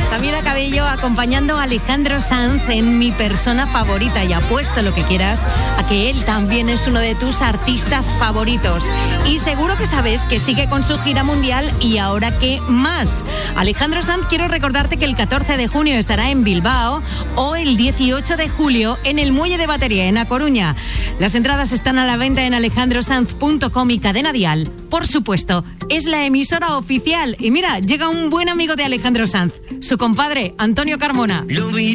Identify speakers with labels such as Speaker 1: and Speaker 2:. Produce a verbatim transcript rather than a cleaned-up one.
Speaker 1: Camila Cabello acompañando a Alejandro Sanz en Mi Persona Favorita, y apuesto lo que quieras a que él también es uno de tus artistas favoritos. Y seguro que sabes que sigue con su gira mundial y ahora qué más. Alejandro Sanz, quiero recordarte que el catorce de junio estará en Bilbao o el dieciocho de julio en el Muelle de Batería en A Coruña. Las entradas están a la venta en alejandro sanz punto com y Cadena Dial. Por supuesto, es la emisora oficial. Y mira, llega un buen amigo de Alejandro Sanz, su compadre Antonio Carmona.